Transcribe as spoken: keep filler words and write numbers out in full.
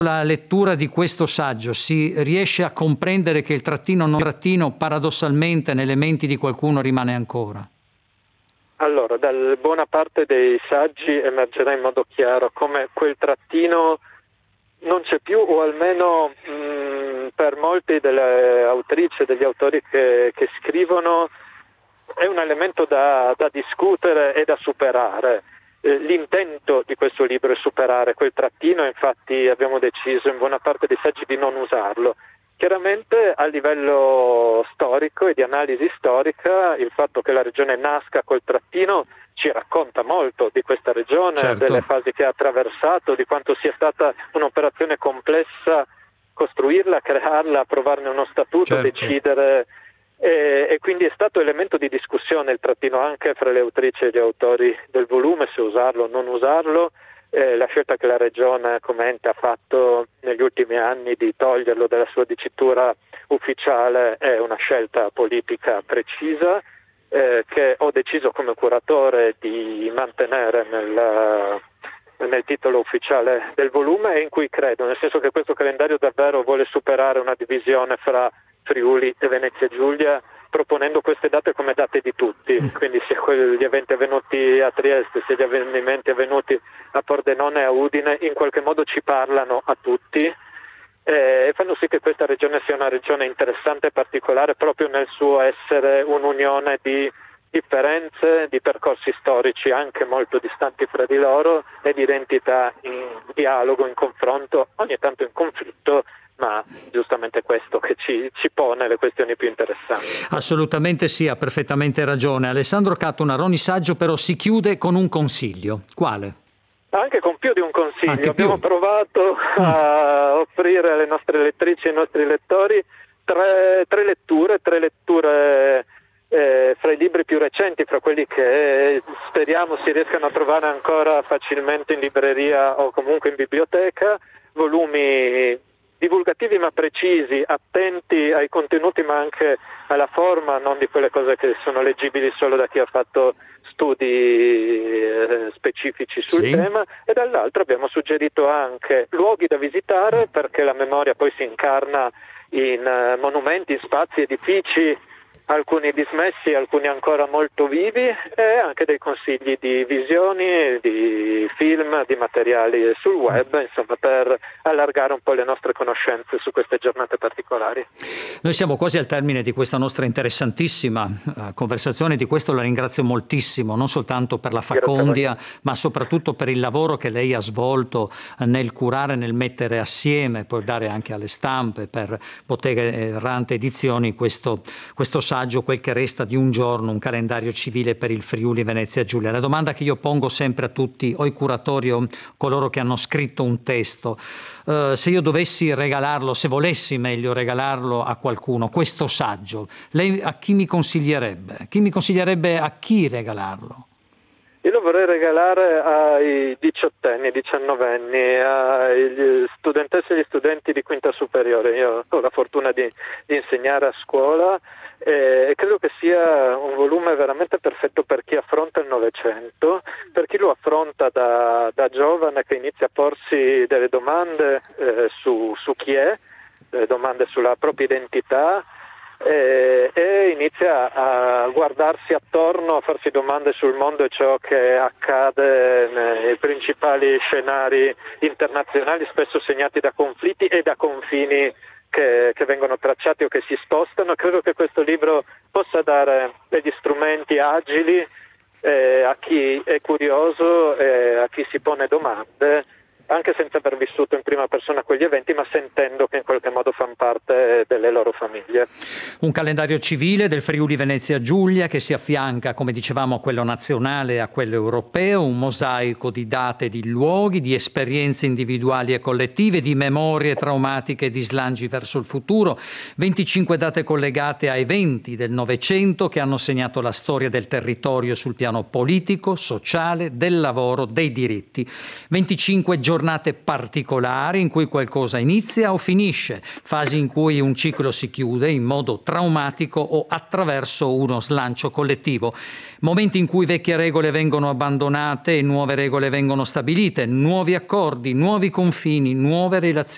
la lettura di questo saggio si riesce a comprendere che il trattino non trattino paradossalmente nelle menti di qualcuno rimane ancora? Allora, da buona parte dei saggi emergerà in modo chiaro come quel trattino non c'è più, o almeno mh, per molti delle autrici e degli autori che, che scrivono è un elemento da, da discutere e da superare. Eh, l'intento di questo libro è superare quel trattino, infatti abbiamo deciso in buona parte dei saggi di non usarlo. Chiaramente a livello storico e di analisi storica il fatto che la regione nasca col trattino ci racconta molto di questa regione, certo, delle fasi che ha attraversato, di quanto sia stata un'operazione complessa costruirla, crearla, approvarne uno statuto, certo, decidere, e, e quindi è stato elemento di discussione il trattino anche fra le autrici e gli autori del volume, se usarlo o non usarlo. Eh, la scelta che la Regione come ente ha fatto negli ultimi anni di toglierlo dalla sua dicitura ufficiale è una scelta politica precisa, eh, che ho deciso come curatore di mantenere nel, nel titolo ufficiale del volume, e in cui credo, nel senso che questo calendario davvero vuole superare una divisione fra Friuli e Venezia Giulia, proponendo queste date come date di tutti, quindi sia gli eventi avvenuti a Trieste sia gli avvenimenti avvenuti a Pordenone e a Udine in qualche modo ci parlano a tutti eh, e fanno sì che questa regione sia una regione interessante e particolare proprio nel suo essere un'unione di differenze, di percorsi storici anche molto distanti fra di loro e di identità in dialogo, in confronto, ogni tanto in conflitto, ma giustamente questo che ci, ci pone le questioni più interessanti. Assolutamente sì, ha perfettamente ragione. Alessandro Cattonaro, ogni saggio però si chiude con un consiglio. Quale? Anche con più di un consiglio. Anche Abbiamo più. provato a offrire alle nostre lettrici e ai nostri lettori tre, tre letture, tre letture eh, fra i libri più recenti, fra quelli che speriamo si riescano a trovare ancora facilmente in libreria o comunque in biblioteca, volumi divulgativi ma precisi, attenti ai contenuti ma anche alla forma, non di quelle cose che sono leggibili solo da chi ha fatto studi eh, specifici sul sì. tema, e dall'altro abbiamo suggerito anche luoghi da visitare, perché la memoria poi si incarna in uh, monumenti, in spazi, edifici, alcuni dismessi, alcuni ancora molto vivi, e anche dei consigli di visioni, di film, di materiali sul web, insomma, per allargare un po' le nostre conoscenze su queste giornate particolari. Noi siamo quasi al termine di questa nostra interessantissima uh, conversazione, di questo la ringrazio moltissimo, non soltanto per la facondia, ma soprattutto per il lavoro che lei ha svolto nel curare, nel mettere assieme, poi dare anche alle stampe per Bottega Errante Edizioni questo, questo saggio, Quel che resta di un giorno, un calendario civile per il Friuli Venezia Giulia. La domanda che io pongo sempre a tutti, o i curatori o coloro che hanno scritto un testo, uh, se io dovessi regalarlo, se volessi meglio regalarlo a qualcuno, questo saggio, lei a chi mi consiglierebbe? Chi mi consiglierebbe a chi regalarlo? Io lo vorrei regalare ai diciottenni, diciannovenni, agli studentesse e agli studenti di quinta superiore. Io ho la fortuna di, di insegnare a scuola e credo che sia un volume veramente perfetto per chi affronta il Novecento, per chi lo affronta da, da giovane, che inizia a porsi delle domande eh, su, su chi è, delle domande sulla propria identità, E, e inizia a guardarsi attorno, a farsi domande sul mondo e ciò che accade nei principali scenari internazionali, spesso segnati da conflitti e da confini che, che vengono tracciati o che si spostano. Credo che questo libro possa dare degli strumenti agili eh, a chi è curioso e a chi si pone domande, anche senza aver vissuto in prima persona quegli eventi, ma sentendo che in qualche modo fanno parte delle loro famiglie. Un calendario civile del Friuli Venezia Giulia che si affianca, come dicevamo, a quello nazionale e a quello europeo, un mosaico di date e di luoghi, di esperienze individuali e collettive, di memorie traumatiche e di slanci verso il futuro, venticinque date collegate a eventi del Novecento che hanno segnato la storia del territorio sul piano politico, sociale, del lavoro, dei diritti. venticinque giornate giornate particolari in cui qualcosa inizia o finisce, fasi in cui un ciclo si chiude in modo traumatico o attraverso uno slancio collettivo, momenti in cui vecchie regole vengono abbandonate e nuove regole vengono stabilite, nuovi accordi, nuovi confini, nuove relazioni.